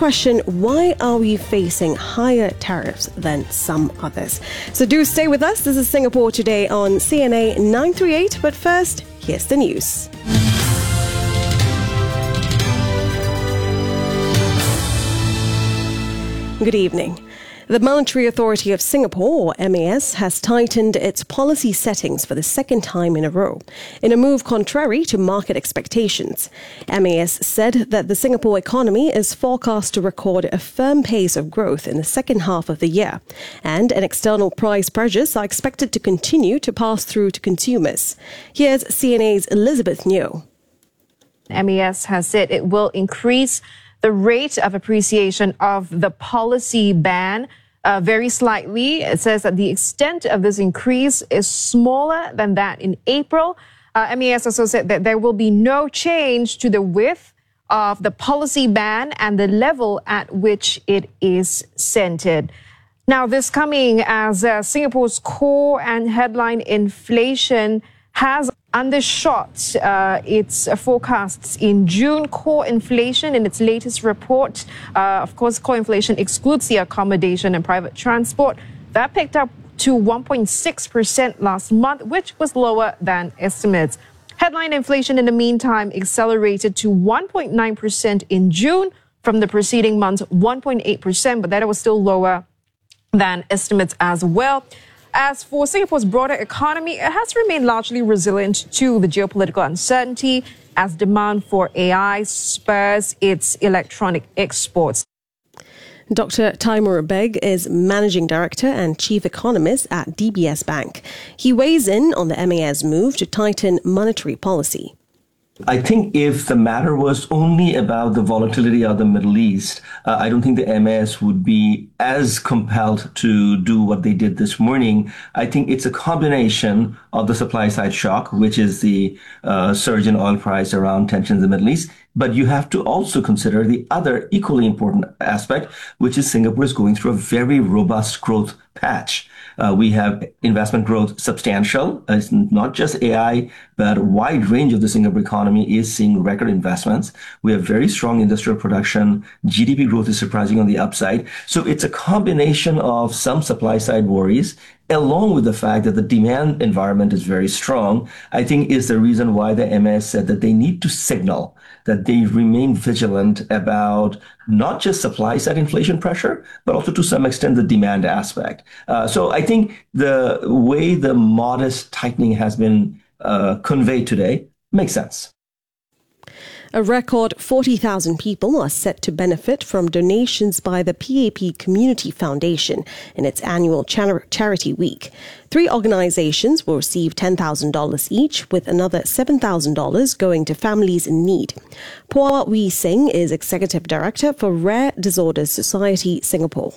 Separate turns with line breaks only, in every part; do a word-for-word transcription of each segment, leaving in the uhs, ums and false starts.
question, why are we facing higher tariffs than some others? So do stay with us. This is Singapore Today on C N A nine three eight. But first, here's the news. Good evening. The Monetary Authority of Singapore, or M A S, has tightened its policy settings for the second time in a row, in a move contrary to market expectations. M A S said that the Singapore economy is forecast to record a firm pace of growth in the second half of the year, and an external price pressures are expected to continue to pass through to consumers. Here's C N A's Elizabeth Neo.
M A S has said it will increase the rate of appreciation of the policy band uh, very slightly. It says that the extent of this increase is smaller than that in April. Uh, M A S also said that there will be no change to the width of the policy band and the level at which it is centered. Now, this coming as uh, Singapore's core and headline inflation has undershot uh, its uh, forecasts in June. Core inflation in its latest report, uh, of course, core inflation excludes the accommodation and private transport. That picked up to one point six percent last month, which was lower than estimates. Headline inflation, in the meantime, accelerated to one point nine percent in June from the preceding month's one point eight percent, but that was still lower than estimates as well. As for Singapore's broader economy, it has remained largely resilient to the geopolitical uncertainty as demand for A I spurs its electronic exports.
Doctor Taimur Beg is Managing Director and Chief Economist at D B S Bank. He weighs in on the M A S move to tighten monetary policy.
I think if the matter was only about the volatility of the Middle East, uh, I don't think the M A S would be as compelled to do what they did this morning. I think it's a combination of the supply side shock, which is the uh, surge in oil price around tensions in the Middle East. But you have to also consider the other equally important aspect, which is Singapore is going through a very robust growth patch. Uh, we have investment growth substantial. Uh, it's not just A I, but a wide range of the Singapore economy is seeing record investments. We have very strong industrial production. G D P growth is surprising on the upside. So it's a combination of some supply side worries, along with the fact that the demand environment is very strong, I think is the reason why the M A S said that they need to signal that they remain vigilant about not just supply side inflation pressure, but also to some extent the demand aspect. Uh, so I think the way the modest tightening has been uh, conveyed today makes sense.
A record forty thousand people are set to benefit from donations by the P A P Community Foundation in its annual char- charity week. Three organizations will receive ten thousand dollars each, with another seven thousand dollars going to families in need. Phua Wee Sing is Executive Director for Rare Disorders Society, Singapore.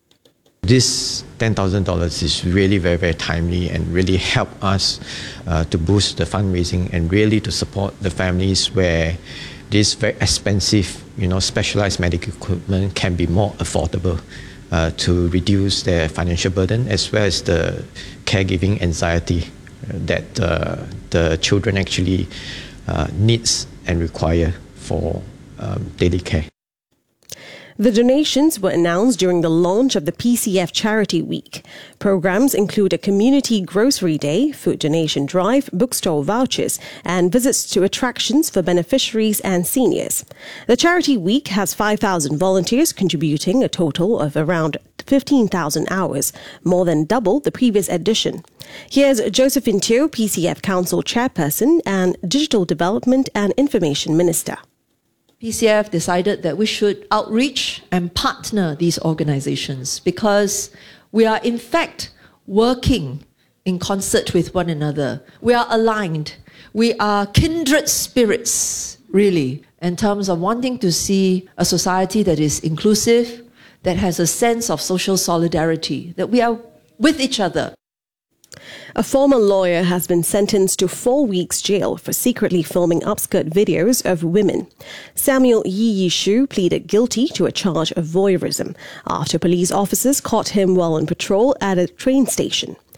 This ten thousand dollars is really very, very timely and really help us uh, to boost the fundraising and really to support the families where this very expensive, you know, specialized medical equipment can be more affordable uh, to reduce their financial burden as well as the caregiving anxiety that uh, the children actually uh, needs and require for um, daily care.
The donations were announced during the launch of the P C F Charity Week. Programs include a community grocery day, food donation drive, bookstore vouchers, and visits to attractions for beneficiaries and seniors. The Charity Week has five thousand volunteers contributing a total of around fifteen thousand hours, more than double the previous edition. Here's Josephine Teo, P C F Council Chairperson and Digital Development and Information Minister.
P C F decided that we should outreach and partner these organizations because we are in fact working in concert with one another. We are aligned. We are kindred spirits, really, in terms of wanting to see a society that is inclusive, that has a sense of social solidarity, that we are with each other.
A former lawyer has been sentenced to four weeks jail for secretly filming upskirt videos of women. Samuel Yi Yishu pleaded guilty to a charge of voyeurism after police officers caught him while on patrol at a train station.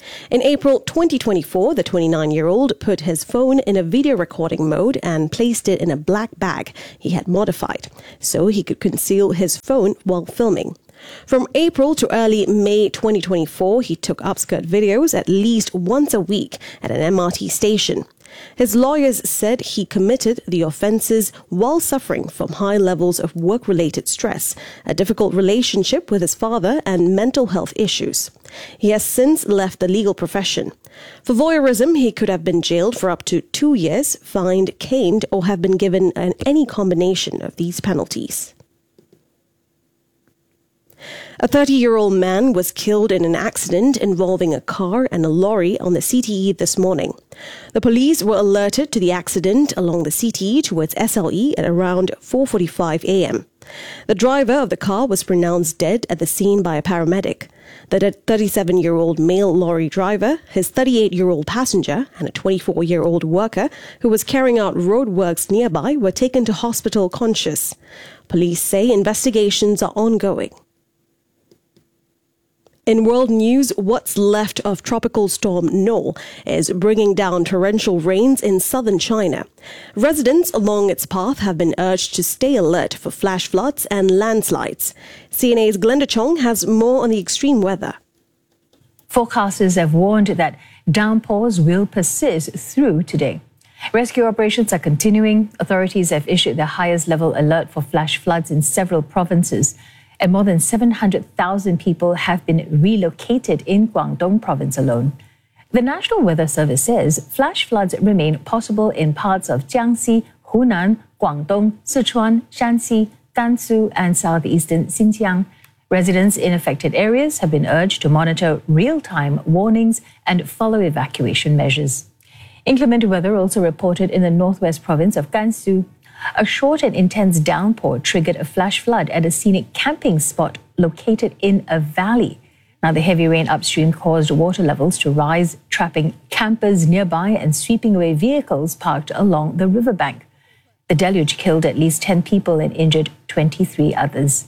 In April twenty twenty-four, the twenty-nine-year-old put his phone in a video recording mode and placed it in a black bag he had modified, so he could conceal his phone while filming. From April to early May twenty twenty-four, he took upskirt videos at least once a week at an M R T station. His lawyers said he committed the offences while suffering from high levels of work-related stress, a difficult relationship with his father, and mental health issues. He has since left the legal profession. For voyeurism, he could have been jailed for up to two years, fined, caned, or have been given an, any combination of these penalties. A thirty-year-old man was killed in an accident involving a car and a lorry on the C T E this morning. The police were alerted to the accident along the C T E towards S L E at around four forty-five a.m. The driver of the car was pronounced dead at the scene by a paramedic. The thirty-seven-year-old male lorry driver, his thirty-eight-year-old passenger, and a twenty-four-year-old worker who was carrying out roadworks nearby were taken to hospital conscious. Police say investigations are ongoing. In world news, what's left of Tropical Storm Noel is bringing down torrential rains in southern China. Residents along its path have been urged to stay alert for flash floods and landslides. C N A's Glenda Chong has more on the extreme weather.
Forecasters have warned that downpours will persist through today. Rescue operations are continuing. Authorities have issued the highest level alert for flash floods in several provinces, and more than seven hundred thousand people have been relocated in Guangdong province alone. The National Weather Service says flash floods remain possible in parts of Jiangxi, Hunan, Guangdong, Sichuan, Shanxi, Gansu, and southeastern Xinjiang. Residents in affected areas have been urged to monitor real-time warnings and follow evacuation measures. Inclement weather also reported in the northwest province of Gansu. A short and intense downpour triggered a flash flood at a scenic camping spot located in a valley. Now, the heavy rain upstream caused water levels to rise, trapping campers nearby and sweeping away vehicles parked along the riverbank. The deluge killed at least ten people and injured twenty-three others.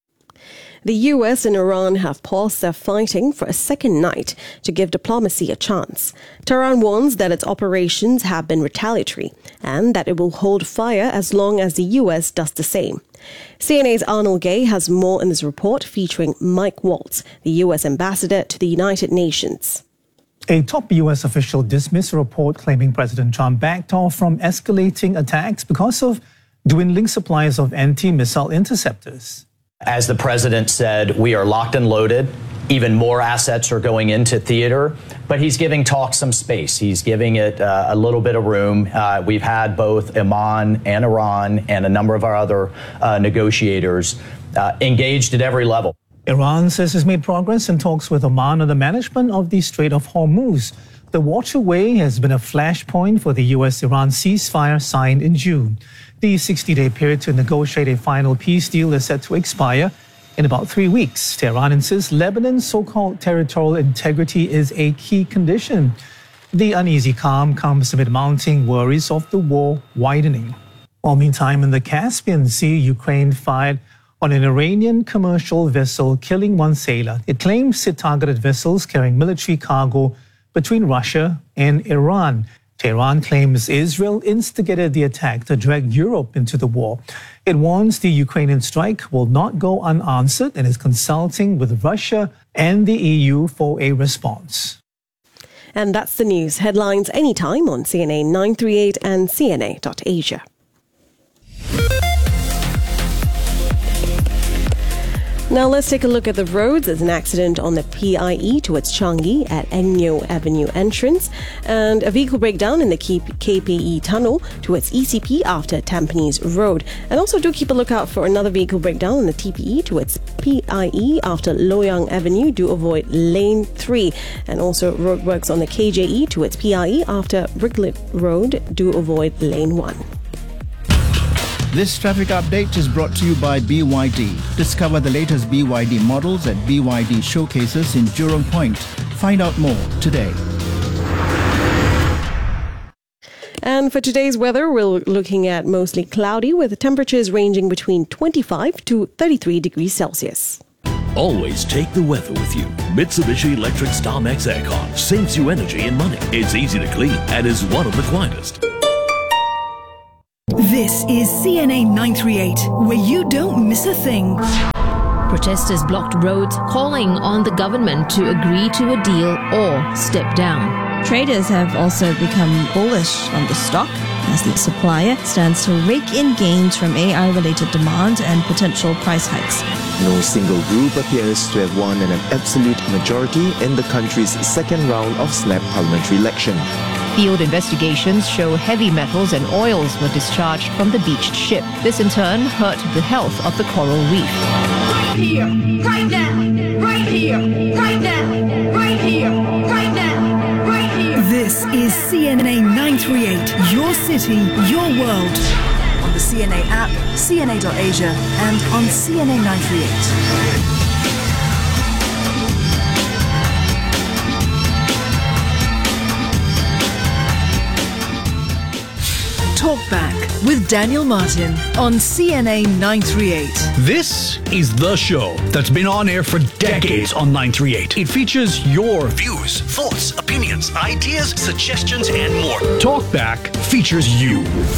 The U S and Iran have paused their fighting for a second night to give diplomacy a chance. Tehran warns that its operations have been retaliatory and that it will hold fire as long as the U S does the same. C N A's Arnold Gay has more in this report featuring Mike Waltz, the U S ambassador to the United Nations.
A top U S official dismissed a report claiming President Trump backed off from escalating attacks because of dwindling supplies of anti-missile interceptors.
As the president said, we are locked and loaded. Even more assets are going into theater, but he's giving talk some space. He's giving it uh, a little bit of room. Uh, we've had both Oman and Iran and a number of our other uh, negotiators uh, engaged at every level.
Iran says it's made progress in talks with Oman on the management of the Strait of Hormuz. The waterway has been a flashpoint for the U S-Iran ceasefire signed in June. The sixty-day period to negotiate a final peace deal is set to expire in about three weeks. Tehran insists Lebanon's so-called territorial integrity is a key condition. The uneasy calm comes amid mounting worries of the war widening. While meantime, in the Caspian Sea, Ukraine fired on an Iranian commercial vessel, killing one sailor. It claims it targeted vessels carrying military cargo between Russia and Iran. Tehran claims Israel instigated the attack to drag Europe into the war. It warns the Ukrainian strike will not go unanswered and is consulting with Russia and the E U for a response.
And that's the news. Headlines anytime on C N A nine thirty-eight and C N A dot Asia. Now let's take a look at the roads. There's an accident on the P I E towards Changi at Eng Neo Avenue entrance, and a vehicle breakdown in the K P E tunnel towards E C P after Tampines Road. And also do keep a lookout for another vehicle breakdown in the T P E towards P I E after Loyang Avenue. Do avoid lane three. And also roadworks on the K J E towards P I E after Bricklet Road. Do avoid lane one.
This traffic update is brought to you by B Y D. Discover the latest B Y D models at B Y D showcases in Jurong Point. Find out more today.
And for today's weather, we're looking at mostly cloudy with temperatures ranging between twenty-five to thirty-three degrees Celsius.
Always take the weather with you. Mitsubishi Electric Starmax Aircon saves you energy and money. It's easy to clean and is one of the quietest.
This is C N A nine thirty-eight, where you don't miss a thing.
Protesters blocked roads, calling on the government to agree to a deal or step down.
Traders have also become bullish on the stock as the supplier stands to rake in gains from A I-related demand and potential price hikes.
No single group appears to have won an absolute majority in the country's second round of snap parliamentary election.
Field investigations show heavy metals and oils were discharged from the beached ship. This in turn hurt the health of the coral reef.
Right here, right now, right here, right now, right here, right now, right here. This is C N A nine thirty-eight, your city, your world. On the C N A app, C N A dot Asia, and on C N A nine thirty-eight. Talkback with Daniel Martin on C N A nine thirty-eight.
This is the show that's been on air for decades on nine thirty-eight. It features your views, thoughts, opinions, ideas, suggestions, and more. Talkback features you.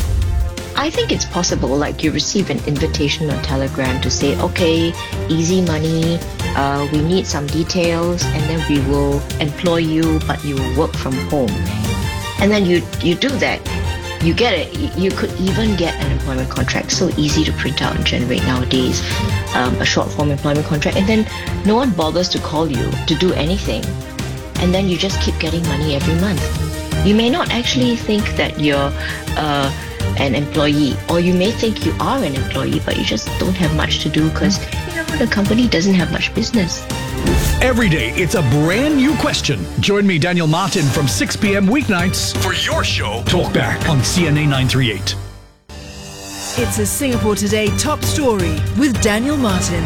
I think it's possible, like you receive an invitation or telegram to say, okay, easy money, uh, we need some details, and then we will employ you, but you will work from home. And then you you do that. You get it. You could even get an employment contract. So easy to print out and generate nowadays. Um, a short form employment contract. And then no one bothers to call you to do anything. And then you just keep getting money every month. You may not actually think that you're uh, an employee. Or you may think you are an employee, but you just don't have much to do because, you know, the company doesn't have much business.
Every day, it's a brand new question. Join me, Daniel Martin, from six p.m. weeknights for your show, Talkback, on C N A nine thirty-eight.
It's a Singapore Today top story with Daniel Martin.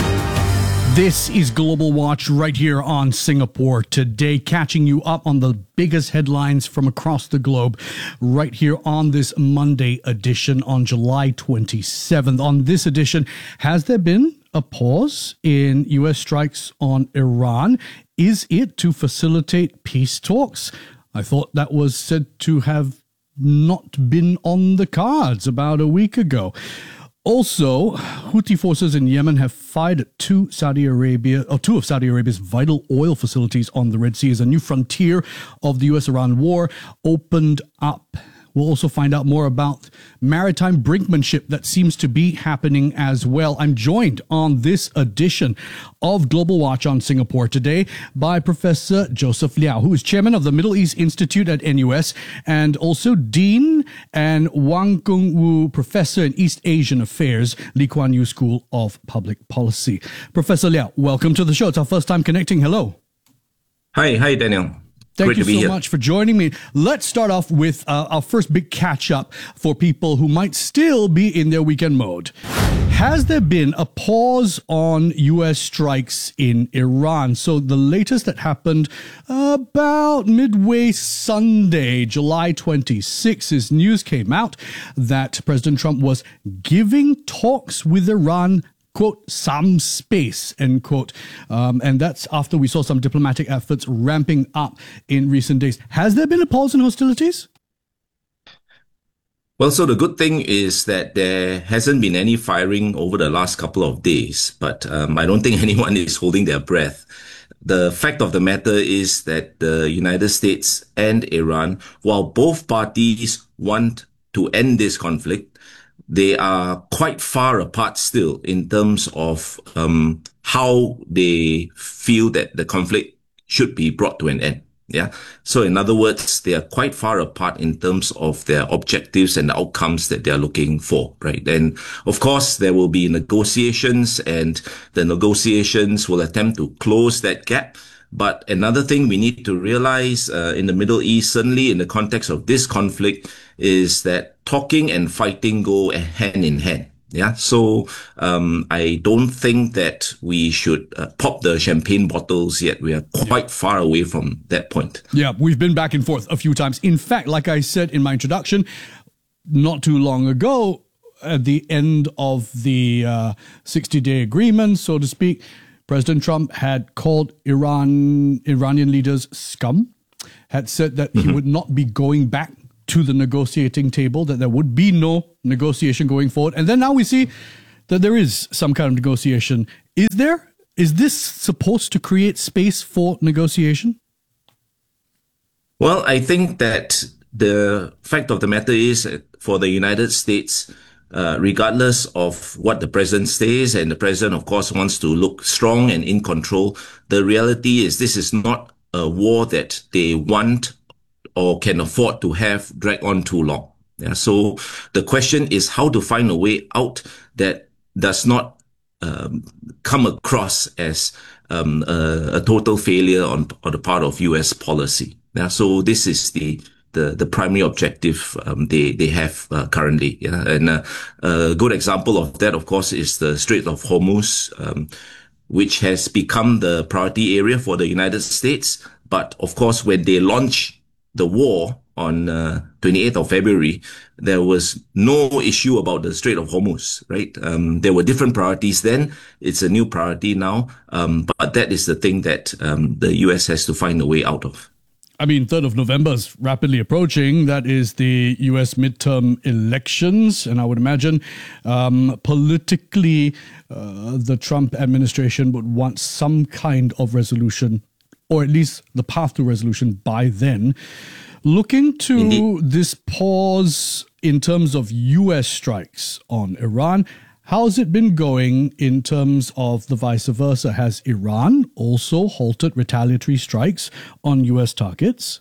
This is Global Watch right here on Singapore Today, catching you up on the biggest headlines from across the globe right here on this Monday edition on July twenty-seventh. On this edition, has there been a pause in U S strikes on Iran? Is it to facilitate peace talks? I thought that was said to have not been on the cards about a week ago. Also, Houthi forces in Yemen have fired at two Saudi Arabia, or two of Saudi Arabia's vital oil facilities on the Red Sea as a new frontier of the U S-Iran war opened up. We'll also find out more about maritime brinkmanship that seems to be happening as well. I'm joined on this edition of Global Watch on Singapore Today by Professor Joseph Liao, who is chairman of the Middle East Institute at N U S and also Dean and Wang Gungwu Professor in East Asian Affairs, Lee Kuan Yew School of Public Policy. Professor Liao, welcome to the show. It's our first time connecting. Hello.
Hi. Hi, Daniel.
Thank
Great
you
to be
so
here.
much for joining me. Let's start off with uh, our first big catch-up for people who might still be in their weekend mode. Has there been a pause on U S strikes in Iran? So the latest that happened about midway Sunday, July twenty-sixth, is news came out that President Trump was giving talks with Iran, quote, some space, end quote. Um, and that's after we saw some diplomatic efforts ramping up in recent days. Has there been a pause in hostilities?
Well, so the good thing is that there hasn't been any firing over the last couple of days, but um, I don't think anyone is holding their breath. The fact of the matter is that the United States and Iran, while both parties want to end this conflict, they are quite far apart still in terms of um, how they feel that the conflict should be brought to an end. Yeah. So in other words, they are quite far apart in terms of their objectives and the outcomes that they are looking for, right? And of course, there will be negotiations, and the negotiations will attempt to close that gap. But another thing we need to realize uh, in the Middle East, certainly in the context of this conflict, is that talking and fighting go hand in hand. Yeah. So, um, I don't think that we should uh, pop the champagne bottles yet. We are quite yeah. far away from that point.
Yeah. We've been back and forth a few times. In fact, like I said in my introduction, not too long ago, at the end of the uh, sixty-day agreement, so to speak, President Trump had called Iran Iranian leaders scum, had said that mm-hmm. he would not be going back to the negotiating table, that there would be no negotiation going forward. And then now we see that there is some kind of negotiation. Is there? Is this supposed to create space for negotiation?
Well, I think that the fact of the matter is, for the United States, uh, regardless of what the president says, and the president, of course, wants to look strong and in control, the reality is this is not a war that they want or can afford to have drag on too long. Yeah, so the question is how to find a way out that does not um, come across as um, a, a total failure on, on the part of U S policy. Yeah, so this is the the, the primary objective um, they they have uh, currently. Yeah, and uh, a good example of that, of course, is the Strait of Hormuz, um, which has become the priority area for the United States. But of course, when they launch the war on uh, twenty-eighth of February, there was no issue about the Strait of Hormuz, right? Um, there were different priorities then. It's a new priority now. Um, but that is the thing that um, the U S has to find a way out of.
I mean, third of November is rapidly approaching. That is the U S midterm elections. And I would imagine um, politically, uh, the Trump administration would want some kind of resolution, or at least the path to resolution by then. Looking to Indeed. This pause in terms of U S strikes on Iran, how's it been going in terms of the vice versa? Has Iran also halted retaliatory strikes on U S targets?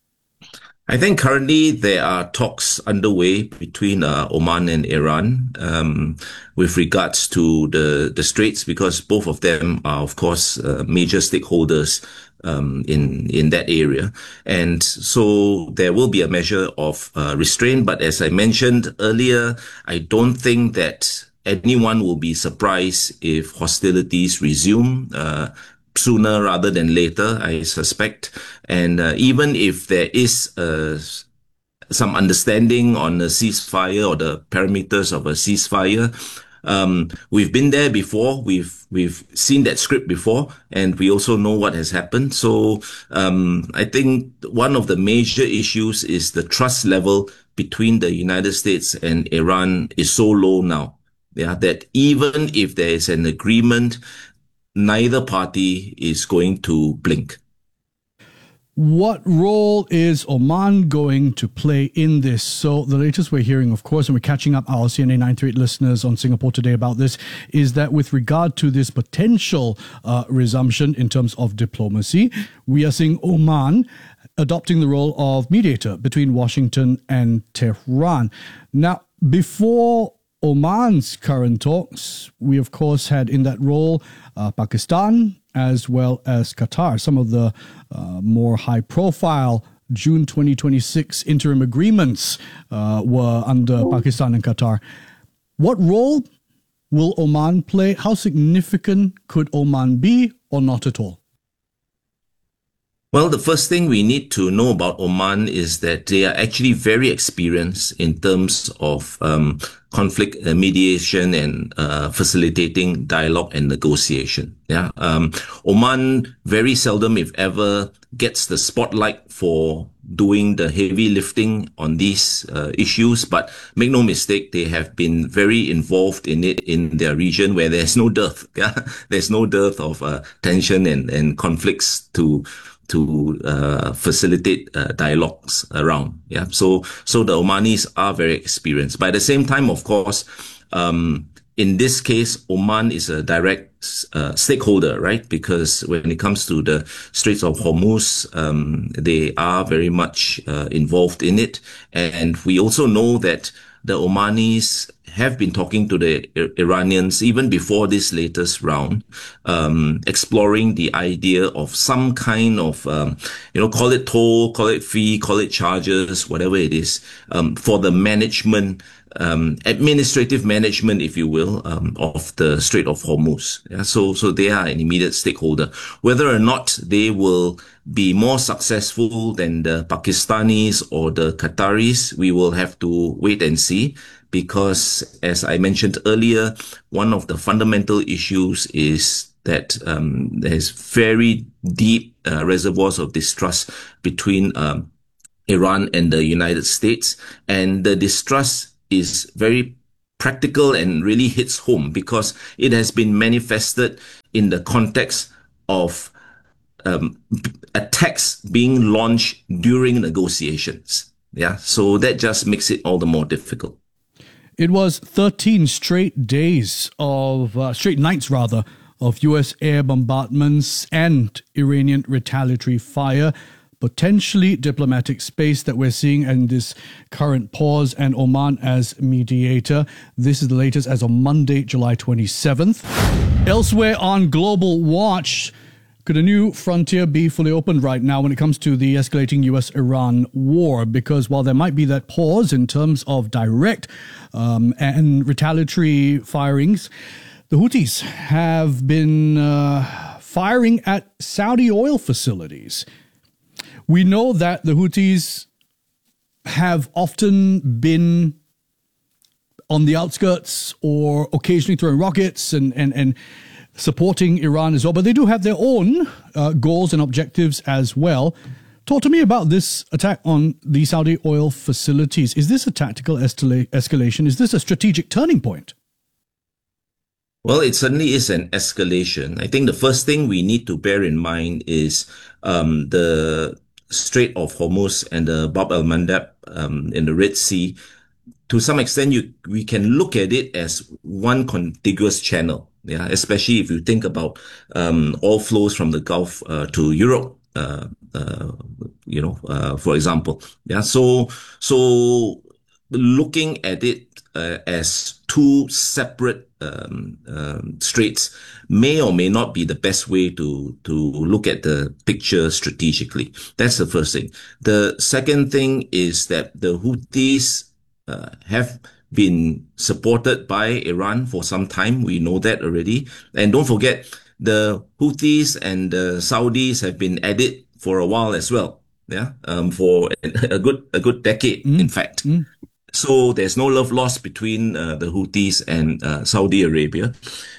I think currently there are talks underway between uh, Oman and Iran um, with regards to the, the straits, because both of them are, of course, uh, major stakeholders um, in, in that area. And so there will be a measure of uh, restraint. But as I mentioned earlier, I don't think that anyone will be surprised if hostilities resume uh, sooner rather than later, I suspect. And uh, even if there is uh, some understanding on a ceasefire or the parameters of a ceasefire, um, we've been there before. We've we've seen that script before, and we also know what has happened. So um, I think one of the major issues is the trust level between the United States and Iran is so low now. Yeah, that even if there is an agreement, neither party is going to blink.
What role is Oman going to play in this? So the latest we're hearing, of course, and we're catching up our C N A nine thirty-eight listeners on Singapore Today about this, is that with regard to this potential uh, resumption in terms of diplomacy, we are seeing Oman adopting the role of mediator between Washington and Tehran. Now, before Oman's current talks, we of course had in that role uh, Pakistan as well as Qatar. Some of the uh, more high-profile June twenty twenty-six interim agreements uh, were under Pakistan and Qatar. What role will Oman play? How significant could Oman be, or not at all?
Well, the first thing we need to know about Oman is that they are actually very experienced in terms of um, conflict uh, mediation and uh, facilitating dialogue and negotiation. Yeah, um, Oman very seldom, if ever, gets the spotlight for doing the heavy lifting on these uh, issues. But make no mistake, they have been very involved in it in their region where there's no dearth. Yeah, there's no dearth of uh, tension and, and conflicts to to uh, facilitate uh, dialogues around. Yeah, so so the Omanis are very experienced. But at the same time, of course, um, in this case, Oman is a direct uh, stakeholder, right? Because when it comes to the Straits of Hormuz, um, they are very much uh, involved in it. And we also know that the Omanis have been talking to the Iranians even before this latest round, um, exploring the idea of some kind of, um, you know, call it toll, call it fee, call it charges, whatever it is, um, for the management, um, administrative management, if you will, um, of the Strait of Hormuz. Yeah, so, so they are an immediate stakeholder. Whether or not they will be more successful than the Pakistanis or the Qataris, we will have to wait and see. Because, as I mentioned earlier, one of the fundamental issues is that um, there's very deep uh, reservoirs of distrust between um, Iran and the United States. And the distrust is very practical and really hits home because it has been manifested in the context of um, attacks being launched during negotiations. Yeah, so that just makes it all the more difficult.
It was thirteen straight days of, uh, straight nights rather, of U S air bombardments and Iranian retaliatory fire, potentially diplomatic space that we're seeing in this current pause, and Oman as mediator. This is the latest as of Monday, July twenty-seventh. Elsewhere on Global Watch, could a new frontier be fully opened right now when it comes to the escalating U S Iran war? Because while there might be that pause in terms of direct um, and retaliatory firings, the Houthis have been uh, firing at Saudi oil facilities. We know that the Houthis have often been on the outskirts or occasionally throwing rockets and, and, and supporting Iran as well, but they do have their own uh, goals and objectives as well. Talk to me about this attack on the Saudi oil facilities. Is this a tactical escala- escalation? Is this a strategic turning point?
Well, it certainly is an escalation. I think the first thing we need to bear in mind is um, the Strait of Hormuz and the Bab el-Mandeb um, in the Red Sea. To some extent, you we can look at it as one contiguous channel. Yeah, especially if you think about um, oil flows from the Gulf uh, to Europe. Uh, uh, you know, uh, for example. Yeah, so so looking at it uh, as two separate um, um, straits may or may not be the best way to to look at the picture strategically. That's the first thing. The second thing is that the Houthis uh, have been supported by Iran for some time. We know that already. And don't forget, the Houthis and the Saudis have been at it for a while as well. Yeah, um, for a good a good decade, mm. in fact. Mm. So there's no love lost between uh, the Houthis and uh, Saudi Arabia.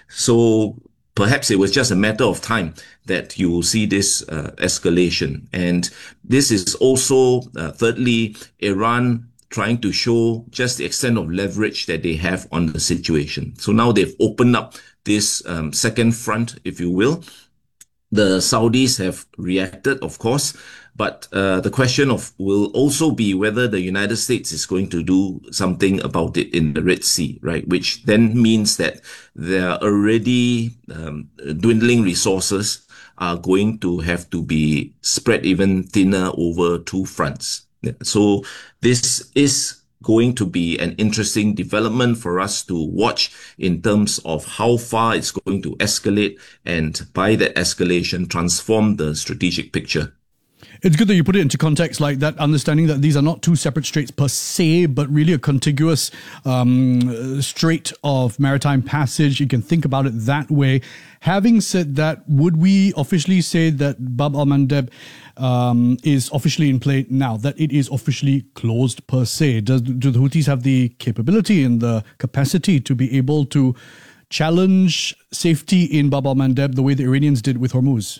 So perhaps it was just a matter of time that you will see this uh, escalation. And this is also, uh, thirdly, Iran trying to show just the extent of leverage that they have on the situation. So now they've opened up this um, second front, if you will. The Saudis have reacted, of course, but uh, the question of will also be whether the United States is going to do something about it in the Red Sea, right? Which then means that their already um, dwindling resources are going to have to be spread even thinner over two fronts. So this is going to be an interesting development for us to watch in terms of how far it's going to escalate and by that escalation transform the strategic picture.
It's good that you put it into context like that, understanding that these are not two separate straits per se, but really a contiguous um, strait of maritime passage. You can think about it that way. Having said that, would we officially say that Bab el-Mandeb um, is officially in play now, that it is officially closed per se? Does, do the Houthis have the capability and the capacity to be able to challenge safety in Bab el-Mandeb the way the Iranians did with Hormuz?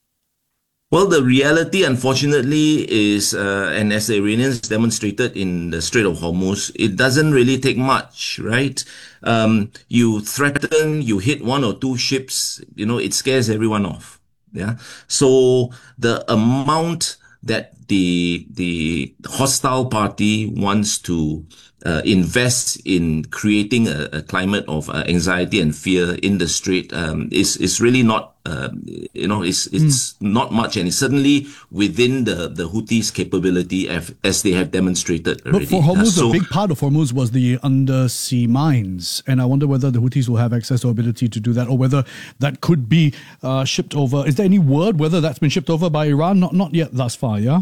Well, the reality, unfortunately, is, uh, and as the Iranians demonstrated in the Strait of Hormuz, it doesn't really take much, right? Um, you threaten, you hit one or two ships, you know, it scares everyone off. Yeah. So the amount that the, the hostile party wants to uh, invest in creating a, a climate of uh, anxiety and fear in the Strait um, is, is really not Uh, you know, it's it's mm. not much, and it's certainly within the, the Houthis' capability as, as they have demonstrated already.
But for Hormuz,
uh, so,
a big part of Hormuz was the undersea mines, and I wonder whether the Houthis will have access or ability to do that, or whether that could be uh, shipped over. Is there any word whether that's been shipped over by Iran? Not not yet thus far, yeah?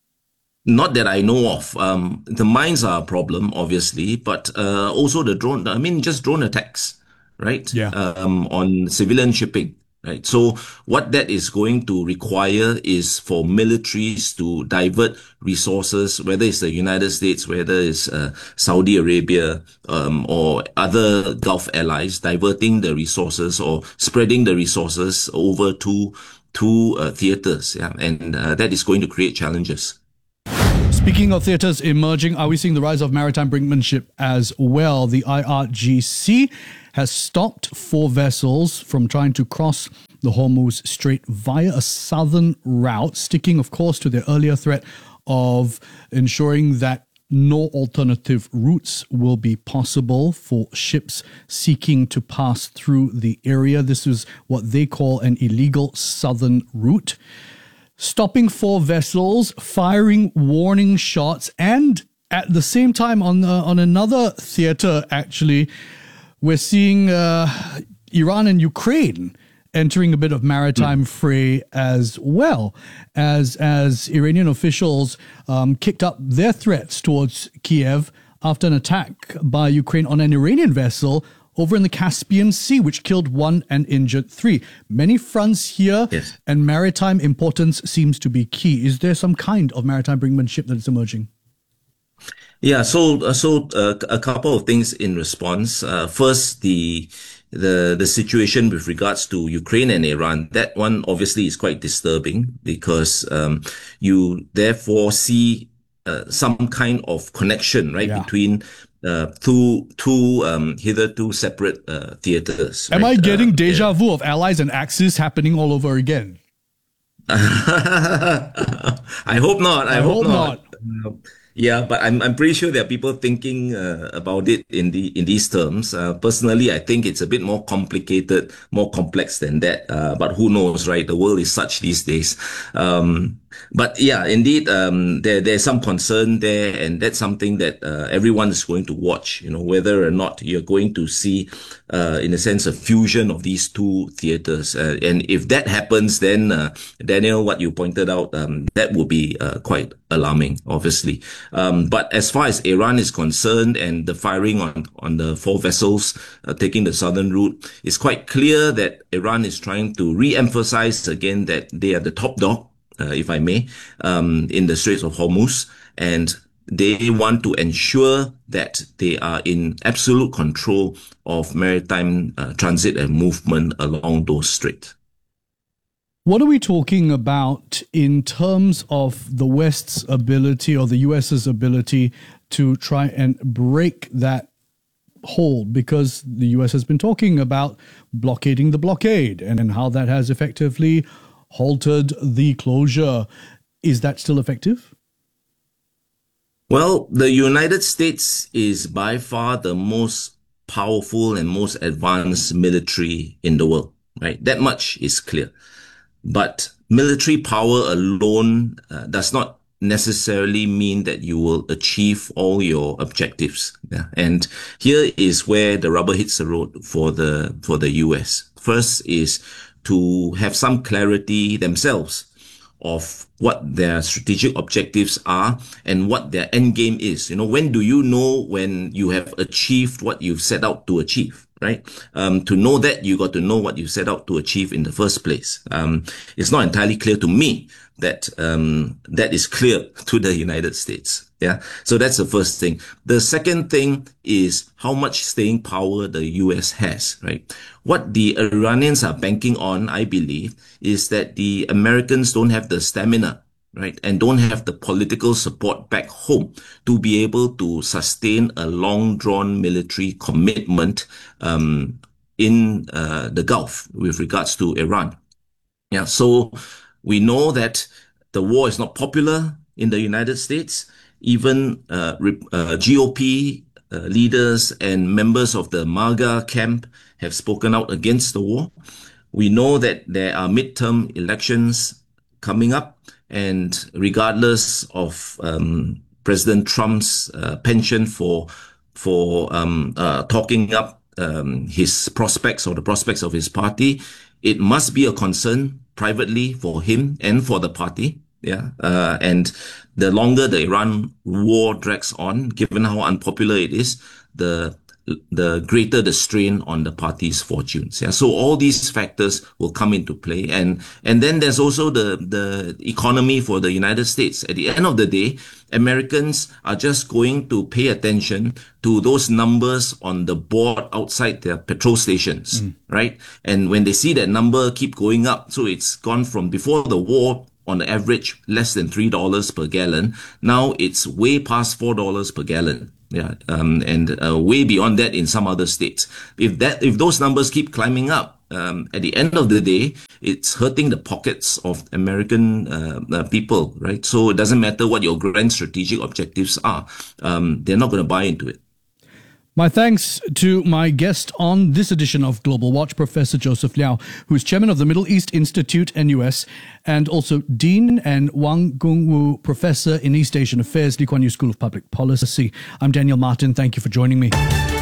Not that I know of. Um, the mines are a problem, obviously, but uh, also the drone, I mean, just drone attacks, right?
Yeah.
Um, on civilian shipping. right? So what that is going to require is for militaries to divert resources, whether it's the United States, whether it's uh, Saudi Arabia, um, or other Gulf allies, diverting the resources or spreading the resources over to to uh, theaters, yeah, and uh, that is going to create challenges.
Speaking of theatres emerging, are we seeing the rise of maritime brinkmanship as well? The I R G C has stopped four vessels from trying to cross the Hormuz Strait via a southern route, sticking, of course, to their earlier threat of ensuring that no alternative routes will be possible for ships seeking to pass through the area. This is what they call an illegal southern route. Stopping four vessels, firing warning shots, and at the same time on uh, on another theatre, actually, we're seeing uh, Iran and Ukraine entering a bit of maritime mm. fray as well, as as Iranian officials um, kicked up their threats towards Kiev after an attack by Ukraine on an Iranian vessel over in the Caspian Sea, which killed one and injured three. Many fronts here, yes. and maritime importance seems to be key. Is there some kind of maritime brinkmanship that is emerging?
Yeah, so uh, so uh, a couple of things in response. Uh, first, the the the situation with regards to Ukraine and Iran. That one obviously is quite disturbing because um, you therefore see uh, some kind of connection, right, yeah. between Uh, two, two um, hitherto separate uh, theatres.
Am
right?
I getting
uh,
deja
yeah.
vu of Allies and Axis happening all over again?
I hope not. I,
I
hope,
hope
not.
not.
Uh, yeah, but I'm I'm pretty sure there are people thinking uh, about it in the in these terms. Uh, personally, I think it's a bit more complicated, more complex than that. Uh, but who knows, right? The world is such these days. Um, But yeah, indeed, um, there there's some concern there, and that's something that uh, everyone is going to watch. You know, whether or not you're going to see, uh, in a sense, a fusion of these two theaters. Uh, and if that happens, then uh, Daniel, what you pointed out, um, that would be uh, quite alarming, obviously. Um, but as far as Iran is concerned, and the firing on on the four vessels uh, taking the southern route, it's quite clear that Iran is trying to re-emphasize again that they are the top dog. Uh, if I may, um, in the Straits of Hormuz, and they want to ensure that they are in absolute control of maritime uh, transit and movement along those straits.
What are we talking about in terms of the West's ability or the US's ability to try and break that hold? Because the U S has been talking about blockading the blockade and, and how that has effectively halted the closure. Is that still effective?
Well, the United States is by far the most powerful and most advanced military in the world, right? That much is clear. But military power alone uh, does not necessarily mean that you will achieve all your objectives. Yeah? And here is where the rubber hits the road for the, for the U S. First is to have some clarity themselves of what their strategic objectives are and what their end game is. You know, when do you know when you have achieved what you've set out to achieve, right? Um, to know that, you got to know what you set out to achieve in the first place. Um, it's not entirely clear to me that um, that is clear to the United States. Yeah. So that's the first thing. The second thing is how much staying power the U S has, right? What the Iranians are banking on, I believe, is that the Americans don't have the stamina, right? And don't have the political support back home to be able to sustain a long drawn military commitment, um, in, uh, the Gulf with regards to Iran. Yeah. So we know that the war is not popular in the United States. Even uh, uh, G O P uh, leaders and members of the MAGA camp have spoken out against the war. We know that there are midterm elections coming up, and regardless of um, President Trump's uh, penchant for for um, uh, talking up um, his prospects or the prospects of his party, it must be a concern privately for him and for the party. Yeah, uh, and the longer the Iran war drags on, given how unpopular it is, the the greater the strain on the party's fortunes. Yeah. So all these factors will come into play. And, and then there's also the, the economy for the United States. At the end of the day, Americans are just going to pay attention to those numbers on the board outside their petrol stations, mm. right? And when they see that number keep going up, so it's gone from before the war, on the average, less than three dollars per gallon. Now it's way past four dollars per gallon. Yeah. Um, and uh, way beyond that in some other states. If that, if those numbers keep climbing up, um, at the end of the day, it's hurting the pockets of American uh, uh, people, right? So it doesn't matter what your grand strategic objectives are. Um, they're not going to buy into it.
My thanks to my guest on this edition of Global Watch, Professor Joseph Liao, who's chairman of the Middle East Institute, N U S, and also Dean and Wang Gungwu Professor in East Asian Affairs, Lee Kuan Yew School of Public Policy. I'm Daniel Martin. Thank you for joining me.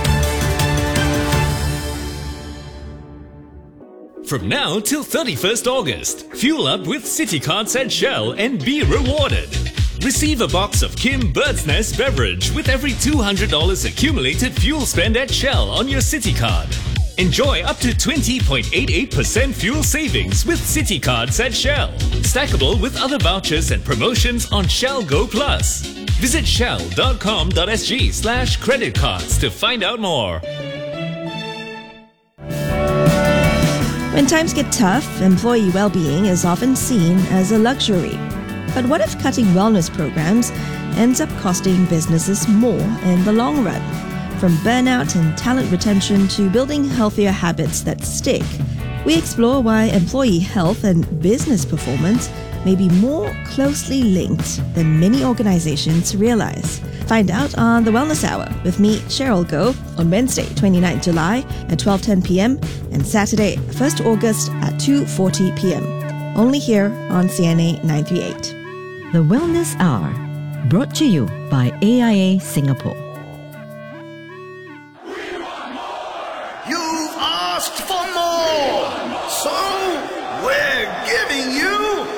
From now till thirty-first August, fuel up with City Cards at Shell and be rewarded. Receive a box of Kim Bird's Nest beverage with every two hundred dollars accumulated fuel spend at Shell on your City Card. Enjoy up to twenty point eight eight percent fuel savings with City Cards at Shell. Stackable with other vouchers and promotions on Shell Go Plus. Visit shell.com.sg slash credit cards to find out more.
When times get tough, employee well-being is often seen as a luxury. But what if cutting wellness programs ends up costing businesses more in the long run? From burnout and talent retention to building healthier habits that stick, we explore why employee health and business performance may be more closely linked than many organizations realize. Find out on The Wellness Hour with me, Cheryl Goh, on Wednesday, twenty-ninth of July at twelve ten p.m. and Saturday, first of August at two forty p.m. Only here on C N A nine thirty-eight.
The Wellness Hour, brought to you by A I A Singapore.
You've asked for more, so we're giving you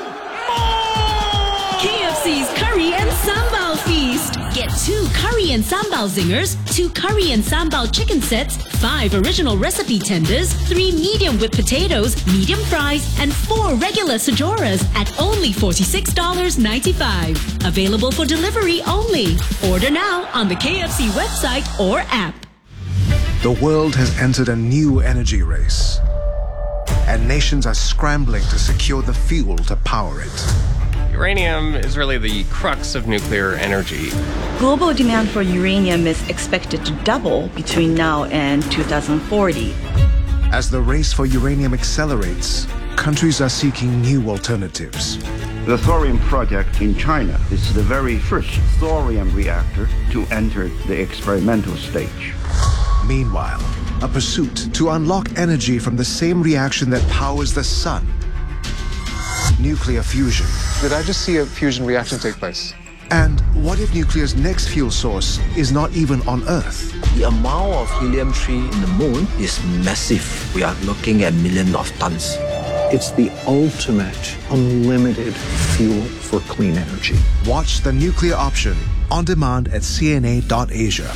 more!
K F C's Curry and Sambal Feast. Get two Curry and Sambal Zingers, two Curry and Sambal chicken sets, five original recipe tenders, three medium with potatoes, medium fries, and four regular Sajoras at only forty-six dollars and ninety-five cents. Available for delivery only. Order now on the K F C website or app.
The world has entered a new energy race, and nations are scrambling to secure the fuel to power it.
Uranium is really the crux of nuclear energy.
Global demand for uranium is expected to double between now and two thousand forty.
As the race for uranium accelerates, countries are seeking new alternatives.
The thorium project in China is the very first thorium reactor to enter the experimental stage.
Meanwhile, a pursuit to unlock energy from the same reaction that powers the sun. Nuclear fusion.
Did I just see a fusion reaction take place?
And what if nuclear's next fuel source is not even on Earth?
The amount of helium three in the moon is massive. We are looking at millions of tons.
It's the ultimate unlimited fuel for clean energy.
Watch The Nuclear Option on demand at C N A dot asia.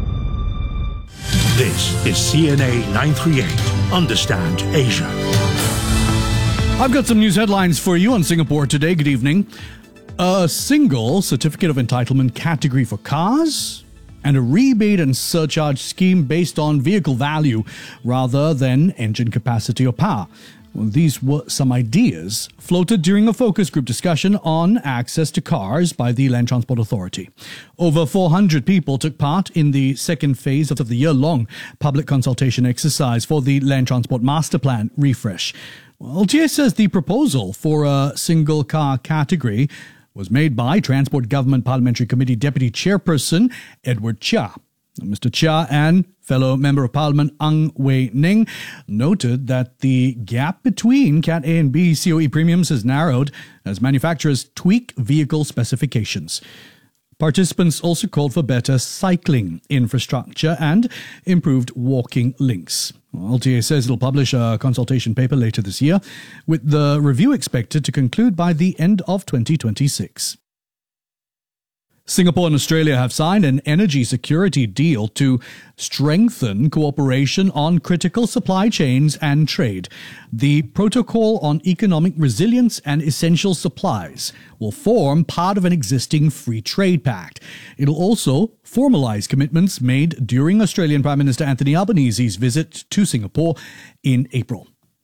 This is C N A nine thirty-eight. Understand Asia.
I've got some news headlines for you on Singapore Today. Good evening. A single certificate of entitlement category for cars and a rebate and surcharge scheme based on vehicle value rather than engine capacity or power. Well, these were some ideas floated during a focus group discussion on access to cars by the Land Transport Authority. Over four hundred people took part in the second phase of the year-long public consultation exercise for the Land Transport Master Plan refresh. Well, L T A says the proposal for a single car category was made by Transport Government Parliamentary Committee Deputy Chairperson Edward Chia. Mister Chia and fellow Member of Parliament Ang Wei Ning noted that the gap between Cat A and B C O E premiums has narrowed as manufacturers tweak vehicle specifications. Participants also called for better cycling infrastructure and improved walking links. L T A says it'll publish a consultation paper later this year, with the review expected to conclude by the end of twenty twenty-six. Singapore and Australia have signed an energy security deal to strengthen cooperation on critical supply chains and trade. The Protocol on Economic Resilience and Essential Supplies will form part of an existing free trade pact. It'll also formalise commitments made during Australian Prime Minister Anthony Albanese's visit to Singapore in April.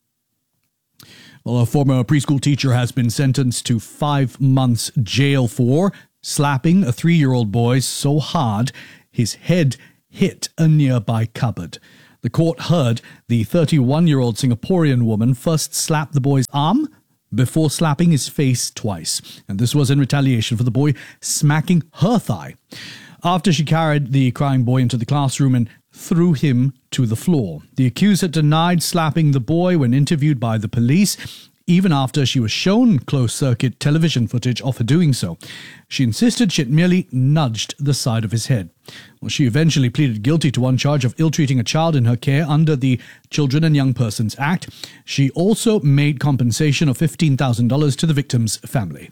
Well, a former preschool teacher has been sentenced to five months jail for slapping a three-year-old boy so hard his head hit a nearby cupboard. The court heard the thirty-one-year-old Singaporean woman first slap the boy's arm before slapping his face twice, and this was in retaliation for the boy smacking her thigh after she carried the crying boy into the classroom and threw him to the floor. The accused had denied slapping the boy when interviewed by the police, even after she was shown closed-circuit television footage of her doing so. She insisted she had merely nudged the side of his head. Well, she eventually pleaded guilty to one charge of ill-treating a child in her care under the Children and Young Persons Act. She also made compensation of fifteen thousand dollars to the victim's family.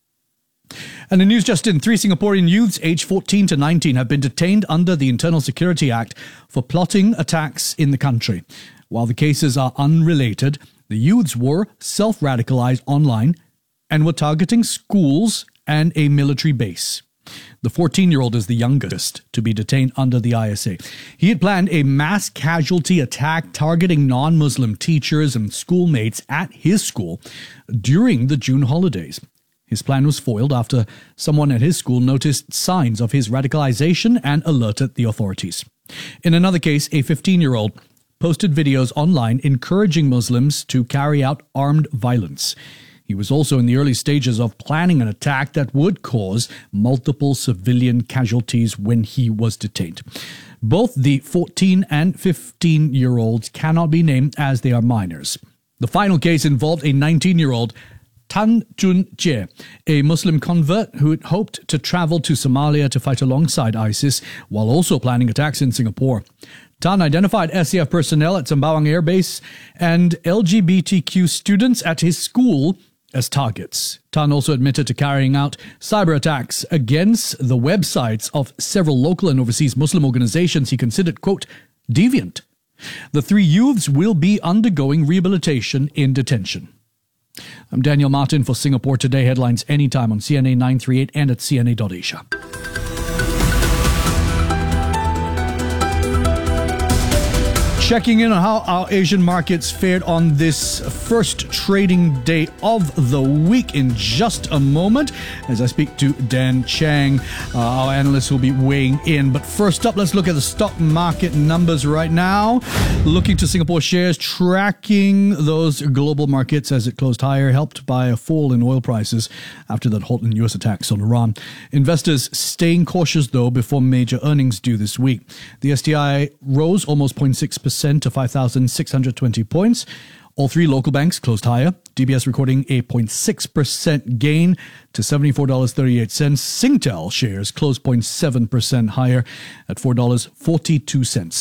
And the news just in, three Singaporean youths aged fourteen to nineteen have been detained under the Internal Security Act for plotting attacks in the country. While the cases are unrelated, the youths were self-radicalized online and were targeting schools and a military base. The fourteen-year-old is the youngest to be detained under the I S A. He had planned a mass casualty attack targeting non-Muslim teachers and schoolmates at his school during the June holidays. His plan was foiled after someone at his school noticed signs of his radicalization and alerted the authorities. In another case, a fifteen-year-old posted videos online encouraging Muslims to carry out armed violence. He was also in the early stages of planning an attack that would cause multiple civilian casualties when he was detained. Both the fourteen and fifteen-year-olds cannot be named as they are minors. The final case involved a nineteen-year-old Tan Chun Jie, a Muslim convert who had hoped to travel to Somalia to fight alongside ISIS while also planning attacks in Singapore. Tan identified S A F personnel at Sembawang Air Base and L G B T Q students at his school as targets. Tan also admitted to carrying out cyber attacks against the websites of several local and overseas Muslim organizations he considered, quote, deviant. The three youths will be undergoing rehabilitation in detention. I'm Daniel Martin for Singapore Today. Headlines anytime on C N A nine thirty-eight and at C N A dot asia. Checking in on how our Asian markets fared on this first trading day of the week in just a moment as I speak to Dan Chang, uh, our analyst who will be weighing in. But first up, let's look at the stock market numbers right now. Looking to Singapore shares, tracking those global markets as it closed higher, helped by a fall in oil prices after that halt in U S attacks on Iran. Investors staying cautious, though, before major earnings due this week. The S T I rose almost zero point six percent to five thousand six hundred twenty points. All three local banks closed higher. D B S recording a zero point six percent gain to seventy-four dollars and thirty-eight cents. Singtel shares closed zero point seven percent higher at four dollars and forty-two cents.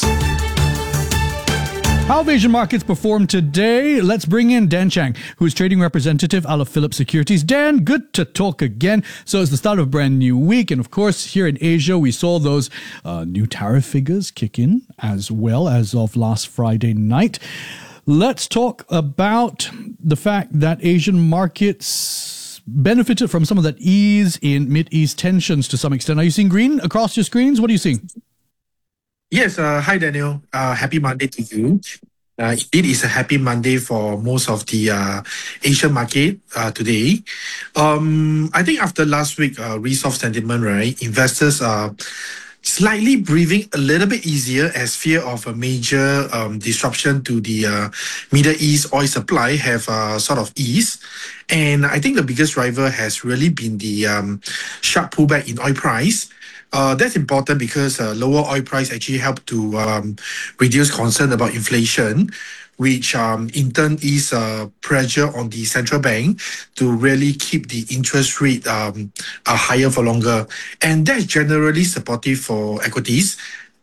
How have Asian markets performed today? Let's bring in Dan Chang, who is trading representative out of Phillip Securities. Dan, good to talk again. So it's the start of a brand new week. And of course, here in Asia, we saw those uh, new tariff figures kick in as well as of last Friday night. Let's talk about the fact that Asian markets benefited from some of that ease in Mid-East tensions to some extent. Are you seeing green across your screens? What are you seeing?
Yes, uh, hi Daniel. Uh, happy Monday to you. Uh, it is a happy Monday for most of the uh, Asian market uh, today. Um, I think after last week, uh, risk-off sentiment, right, investors are slightly breathing a little bit easier as fear of a major um, disruption to the uh, Middle East oil supply have uh, sort of eased. And I think the biggest driver has really been the um, sharp pullback in oil price. Uh, that's important because uh, lower oil price actually help to um, reduce concern about inflation, which um, in turn is uh, pressure on the central bank to really keep the interest rate um, uh, higher for longer. And that's generally supportive for equities.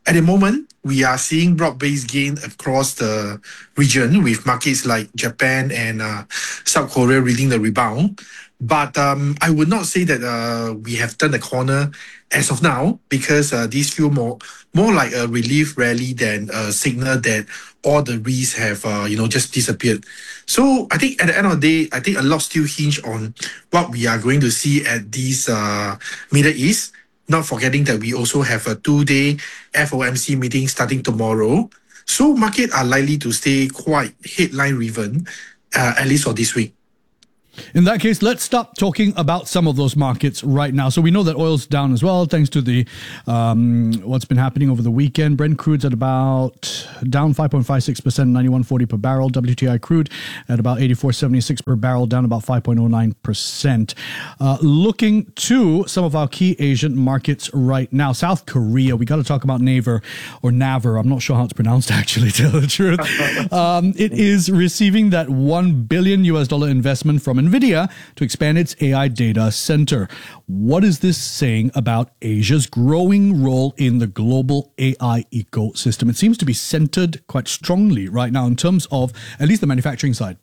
at the moment, we are seeing broad-based gain across the region with markets like Japan and uh, South Korea leading the rebound. But um, I would not say that uh, we have turned the corner as of now, because uh, these feel more more like a relief rally than a signal that all the risks have uh, you know just disappeared. So I think at the end of the day, I think a lot still hinge on what we are going to see at this uh, Middle East. Not forgetting that we also have a two-day F O M C meeting starting tomorrow. So market are likely to stay quite headline-driven, uh, at least for this week.
In that case, let's stop talking about some of those markets right now. So we know that oil's down as well, thanks to the um, what's been happening over the weekend. Brent crude's at about down five point five six percent, ninety-one forty per barrel. W T I crude at about eighty-four seventy-six per barrel, down about five point oh nine percent. Uh, looking to some of our key Asian markets right now. South Korea, we got to talk about Naver or Naver. I'm not sure how it's pronounced, actually, to tell the truth. Um, it is receiving that one billion U S dollar investment from NVIDIA to expand its A I data center. What is this saying about Asia's growing role in the global A I ecosystem? It seems to be centered quite strongly right now in terms of at least the manufacturing side.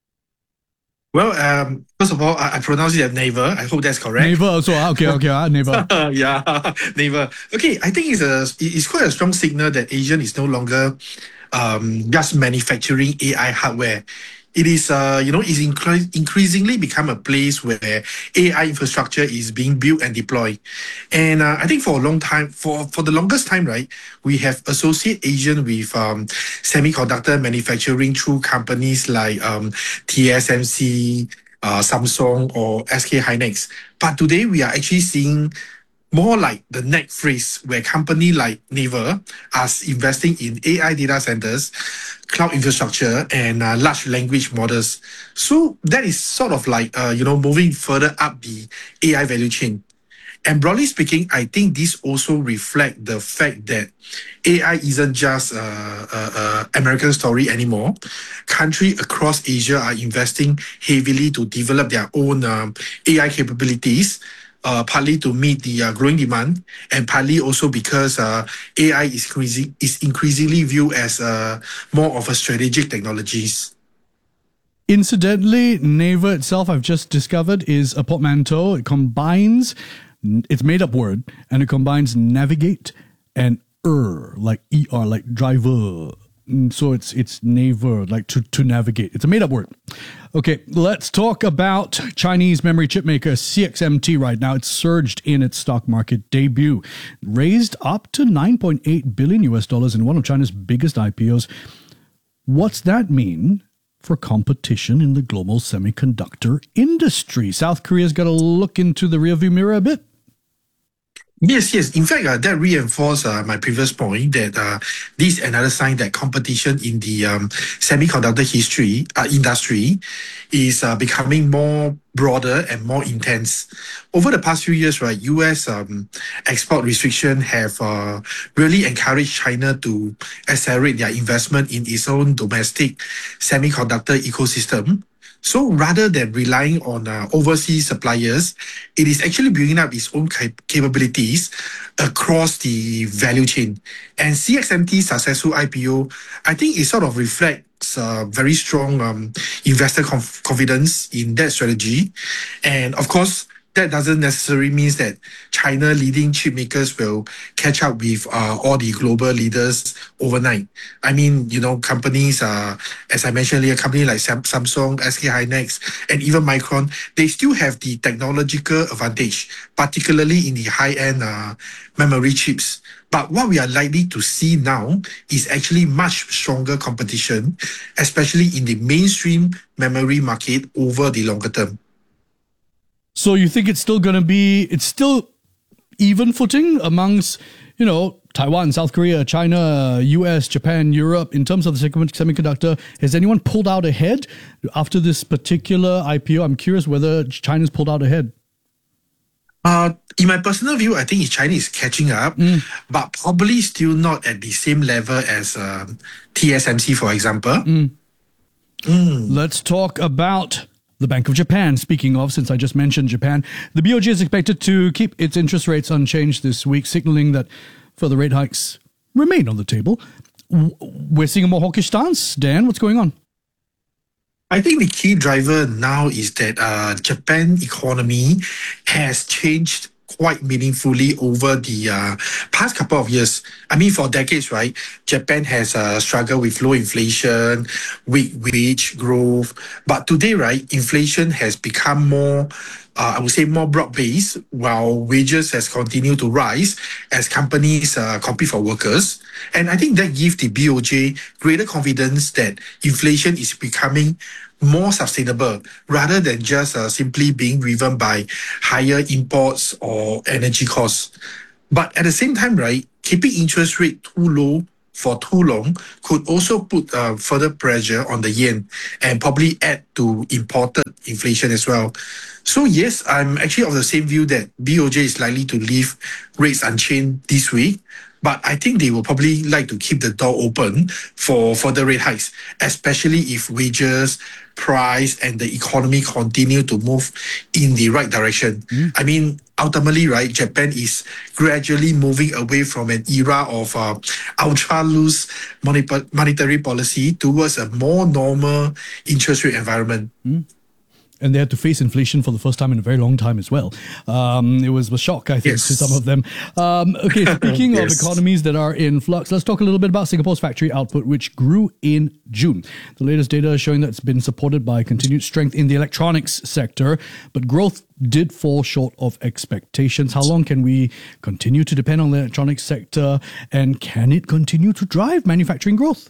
Well, um, first of all, I, I pronounce it as Naver. I hope that's correct.
Naver, so okay, okay, uh, Naver.
yeah, Naver. Okay, I think it's a it's quite a strong signal that Asian is no longer um, just manufacturing A I hardware. It is, uh, you know, is incre- increasingly become a place where A I infrastructure is being built and deployed. And uh, I think for a long time, for, for the longest time, right, we have associated Asian with um, semiconductor manufacturing through companies like um, T S M C, uh, Samsung, or S K Hynix. But today we are actually seeing more like the next phrase, where company like Naver are investing in A I data centers, cloud infrastructure, and uh, large language models. So that is sort of like, uh, you know, moving further up the A I value chain. And broadly speaking, I think this also reflects the fact that A I isn't just an American story anymore. Countries across Asia are investing heavily to develop their own um, A I capabilities. Uh, partly to meet the uh, growing demand, and partly also because uh, A I is, increasing, is increasingly viewed as uh, more of a strategic technologies.
Incidentally, Naver itself, I've just discovered, is a portmanteau. It combines, it's made up word, and it combines navigate and er, like E R, like driver. So it's it's Naver, like to, to navigate. It's a made up word. Okay, let's talk about Chinese memory chip maker C X M T right now. It's surged in its stock market debut, raised up to nine point eight billion U S dollars in one of China's biggest I P Os. What's that mean for competition in the global semiconductor industry? South Korea's got to look into the rearview mirror a bit.
Yes, yes. In fact, uh, that reinforced uh, my previous point that uh, this is another sign that competition in the um, semiconductor history uh, industry is uh, becoming more broader and more intense. Over the past few years, right, U S um, export restrictions have uh, really encouraged China to accelerate their investment in its own domestic semiconductor ecosystem. So rather than relying on uh, overseas suppliers, it is actually building up its own cap- capabilities across the value chain. And C X M T's successful I P O, I think it sort of reflects uh, very strong um, investor conf- confidence in that strategy. And of course, that doesn't necessarily mean that China leading chip makers will catch up with uh, all the global leaders overnight. I mean, you know, companies, uh, as I mentioned earlier, companies like Sam- Samsung, S K Hynix, and even Micron, they still have the technological advantage, particularly in the high-end uh, memory chips. But what we are likely to see now is actually much stronger competition, especially in the mainstream memory market over the longer term.
So you think it's still going to be, it's still even footing amongst, you know, Taiwan, South Korea, China, U S, Japan, Europe, in terms of the semiconductor? Has anyone pulled out ahead after this particular I P O? I'm curious whether China's pulled out ahead.
Uh, in my personal view, I think China is catching up, mm. but probably still not at the same level as um, T S M C, for example.
Mm. Mm. Let's talk about the Bank of Japan. Speaking of, since I just mentioned Japan, the B O J is expected to keep its interest rates unchanged this week, signaling that further rate hikes remain on the table. We're seeing a more hawkish stance. Dan, what's going on?
I think the key driver now is that uh, Japan economy has changed quite meaningfully over the uh, past couple of years. I mean, for decades, right? Japan has uh, struggled with low inflation, weak wage growth. But today, right, inflation has become more, uh, I would say, more broad-based, while wages has continued to rise as companies uh, compete for workers. And I think that gives the B O J greater confidence that inflation is becoming more sustainable rather than just uh, simply being driven by higher imports or energy costs. But at the same time, right, keeping interest rate too low for too long could also put uh, further pressure on the yen and probably add to imported inflation as well. So yes, I'm actually of the same view that B O J is likely to leave rates unchanged this week. But I think they will probably like to keep the door open for further rate hikes, especially if wages, price, and the economy continue to move in the right direction. Mm. I mean, ultimately, right, Japan is gradually moving away from an era of uh, ultra loose monetary policy towards a more normal interest rate environment.
Mm. And they had to face inflation for the first time in a very long time as well. Um, it was a shock, I think, yes. to some of them. Um, okay, speaking yes. of economies that are in flux, let's talk a little bit about Singapore's factory output, which grew in June. The latest data is showing that it's been supported by continued strength in the electronics sector, but growth did fall short of expectations. How long can we continue to depend on the electronics sector, and can it continue to drive manufacturing growth?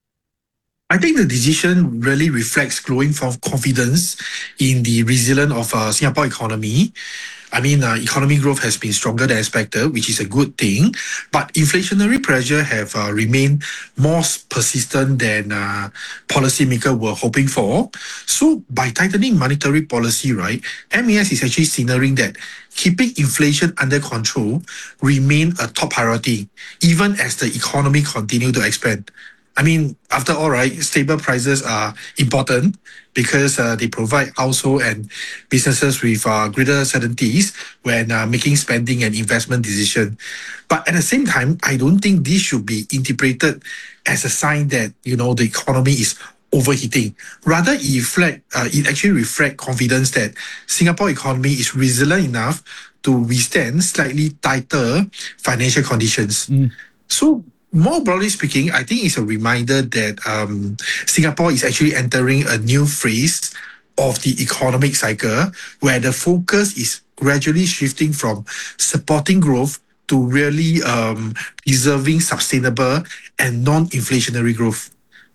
I think the decision really reflects growing confidence in the resilience of uh, Singapore economy. I mean, uh, economic growth has been stronger than expected, which is a good thing. But inflationary pressure have uh, remained more persistent than uh, policymakers were hoping for. So by tightening monetary policy, right, M A S is actually signaling that keeping inflation under control remain a top priority, even as the economy continue to expand. I mean, after all, right, stable prices are important because uh, they provide household and businesses with uh, greater certainties when uh, making spending and investment decisions. But at the same time, I don't think this should be interpreted as a sign that, you know, the economy is overheating. Rather, it, reflect, uh, it actually reflects confidence that Singapore economy is resilient enough to withstand slightly tighter financial conditions. Mm. So, more broadly speaking, I think it's a reminder that um, Singapore is actually entering a new phase of the economic cycle where the focus is gradually shifting from supporting growth to really um, preserving sustainable and non-inflationary growth.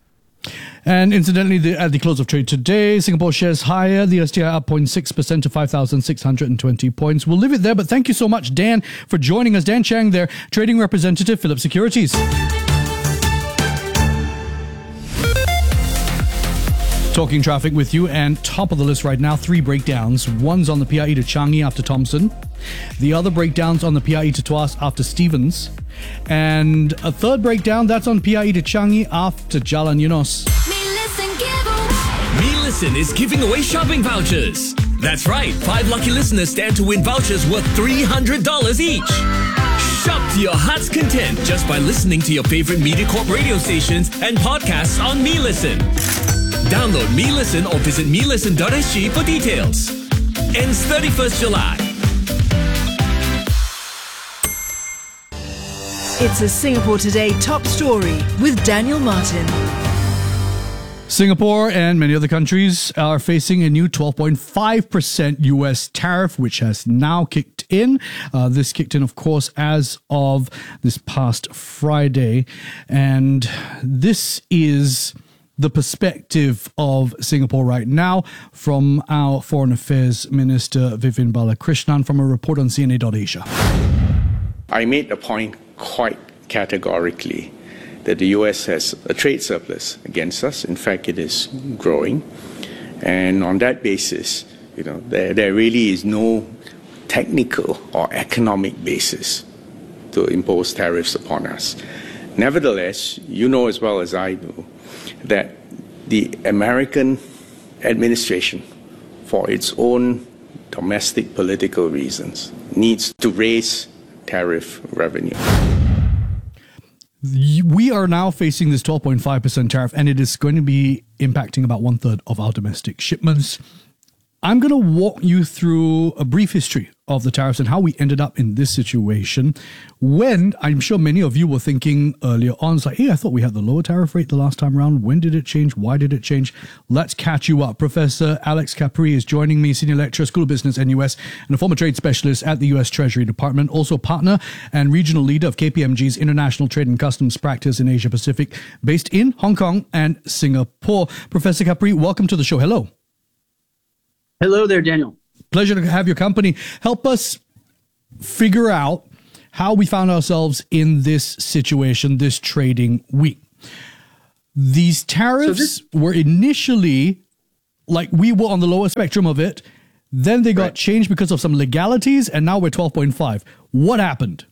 And incidentally, the, at the close of trade today, Singapore shares higher, the S T I up zero point six percent to five thousand six hundred twenty points. We'll leave it there, but thank you so much, Dan, for joining us. Dan Chang there, trading representative, Phillip Securities. Talking traffic with you, and top of the list right now, three breakdowns. One's on the P I E to Changi after Thompson. The other breakdown's on the P I E to Tuas after Stevens. And a third breakdown, that's on P I E to Changi after Jalan Eunos.
Me Listen is giving away shopping vouchers. That's right, five lucky listeners stand to win vouchers worth three hundred dollars each. Shop to your heart's content just by listening to your favorite MediaCorp radio stations and podcasts on Me Listen. Download Me Listen or visit me listen dot s g for details. Ends thirty-first July.
It's a Singapore Today top story with Daniel Martin.
Singapore and many other countries are facing a new twelve point five percent U S tariff, which has now kicked in. Uh, this kicked in, of course, as of this past Friday. And this is the perspective of Singapore right now from our Foreign Affairs Minister Vivian Balakrishnan from a report on C N A dot Asia.
I made a point quite categorically that the U S has a trade surplus against us. In fact, it is growing. And on that basis, you know, there, there really is no technical or economic basis to impose tariffs upon us. Nevertheless, you know as well as I do that the American administration, for its own domestic political reasons, needs to raise tariff revenue.
We are now facing this twelve point five percent tariff, and it is going to be impacting about one third of our domestic shipments. I'm going to walk you through a brief history of the tariffs and how we ended up in this situation when I'm sure many of you were thinking earlier on, it's like, hey, I thought we had the lower tariff rate the last time around. When did it change? Why did it change? Let's catch you up. Professor Alex Capri is joining me, Senior Lecturer, School of Business, N U S, and a former trade specialist at the U S Treasury Department, also partner and regional leader of K P M G's International Trade and Customs Practice in Asia Pacific, based in Hong Kong and Singapore. Professor Capri, welcome to the show. Hello.
Hello there, Daniel.
Pleasure to have your company. Help us figure out how we found ourselves in this situation this trading week. These tariffs so this, were initially, like we were on the lower spectrum of it. Then they got right. changed because of some legalities, and now we're twelve point five. What happened?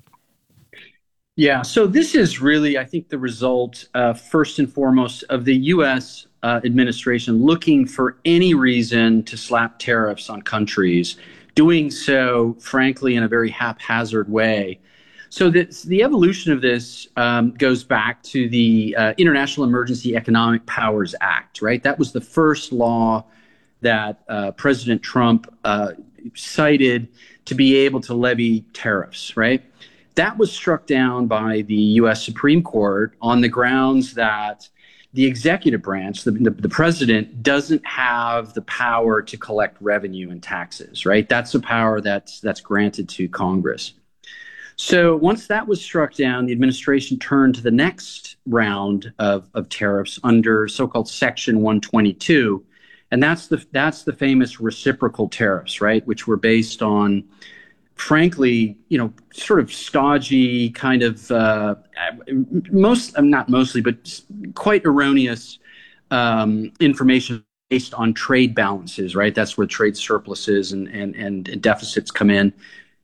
Yeah, so this is really, I think, the result, uh, first and foremost, of the U S Uh, administration looking for any reason to slap tariffs on countries, doing so, frankly, in a very haphazard way. So this, the evolution of this um, goes back to the uh, International Emergency Economic Powers Act, right? That was the first law that uh, President Trump uh, cited to be able to levy tariffs, right? That was struck down by the U S Supreme Court on the grounds that the executive branch, the, the, the president, doesn't have the power to collect revenue and taxes, right? That's a power that's that's granted to Congress. So once that was struck down, the administration turned to the next round of, of tariffs under so-called Section one twenty-two, and that's the that's the famous reciprocal tariffs, right? Which were based on, frankly, you know, sort of stodgy kind of uh, most, not mostly, but quite erroneous um, information based on trade balances, right? That's where trade surpluses and, and, and deficits come in.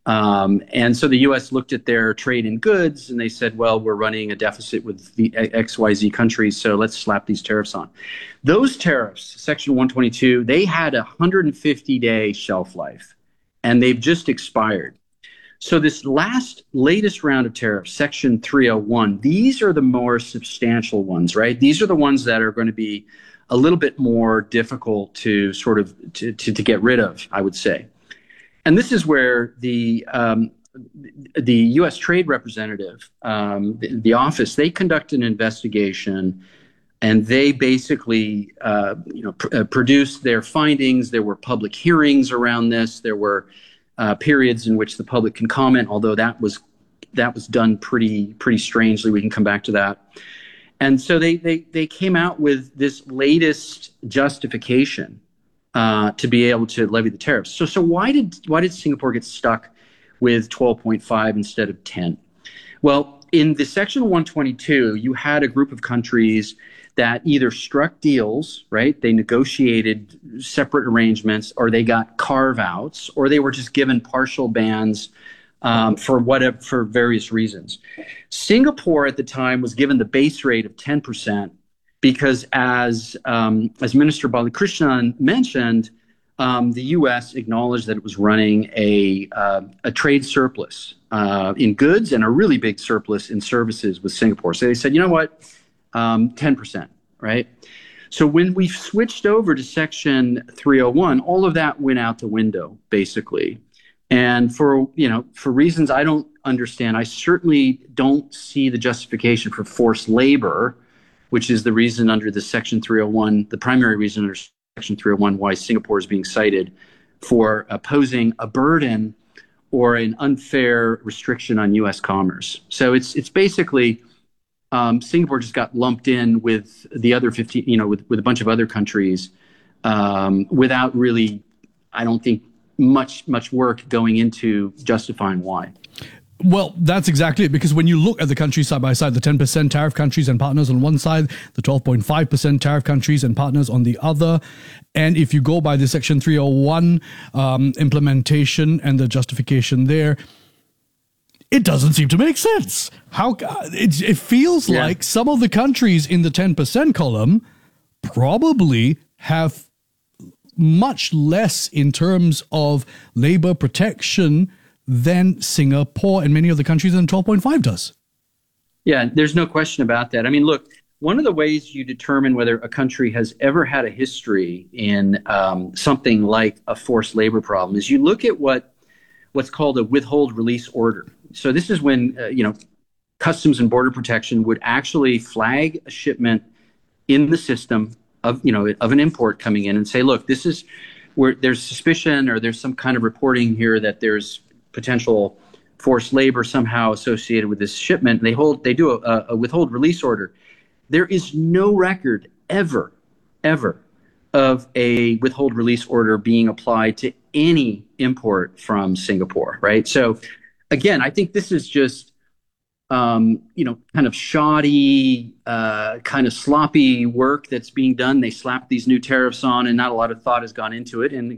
Um, and so the U S looked at their trade in goods and they said, well, we're running a deficit with the X Y Z countries, so let's slap these tariffs on. Those tariffs, Section one twenty-two, they had a one hundred fifty day shelf life, and they've just expired. So this last, latest round of tariffs, Section three oh one, these are the more substantial ones, right? These are the ones that are going to be a little bit more difficult to sort of, to, to, to get rid of, I would say. And this is where the um, the U S Trade Representative, um, the, the office, they conducted an investigation, and they basically, uh, you know, pr- uh, produced their findings. There were public hearings around this. There were uh, periods in which the public can comment, although that was that was done pretty pretty strangely. We can come back to that. And so they they they came out with this latest justification uh, to be able to levy the tariffs. So so why did why did Singapore get stuck with twelve point five instead of ten? Well, in the Section one twenty-two, you had a group of countries that either struck deals, right? They negotiated separate arrangements, or they got carve-outs, or they were just given partial bans um, for whatever, for various reasons. Singapore at the time was given the base rate of ten percent because, as um, as Minister Balakrishnan mentioned, um, the U S acknowledged that it was running a uh, a trade surplus uh, in goods and a really big surplus in services with Singapore. So they said, you know what? Um, ten percent, right? So when we switched over to Section three oh one, all of that went out the window, basically. And for, you know, for reasons I don't understand, I certainly don't see the justification for forced labor, which is the reason under the Section three oh one, the primary reason under Section three oh one why Singapore is being cited for opposing a burden or an unfair restriction on U S commerce. So it's it's basically Um, Singapore just got lumped in with the other fifteen, you know, with, with a bunch of other countries um, without really, I don't think, much much work going into justifying why.
Well, that's exactly it, because when you look at the countries side by side, the ten percent tariff countries and partners on one side, the twelve point five percent tariff countries and partners on the other, and if you go by the Section three oh one um, implementation and the justification there, it doesn't seem to make sense. How it, it feels yeah. like some of the countries in the ten percent column probably have much less in terms of labor protection than Singapore and many other countries in twelve point five does.
Yeah, there's no question about that. I mean, look, one of the ways you determine whether a country has ever had a history in um, something like a forced labor problem is you look at what what's called a withhold release order. So this is when, uh, you know, Customs and Border Protection would actually flag a shipment in the system of, you know, of an import coming in and say, look, this is where there's suspicion or there's some kind of reporting here that there's potential forced labor somehow associated with this shipment. They hold, they do a, a withhold release order. There is no record ever, ever of a withhold release order being applied to any import from Singapore, right? So again, I think this is just, um, you know, kind of shoddy, uh, kind of sloppy work that's being done. They slapped these new tariffs on and not a lot of thought has gone into it. And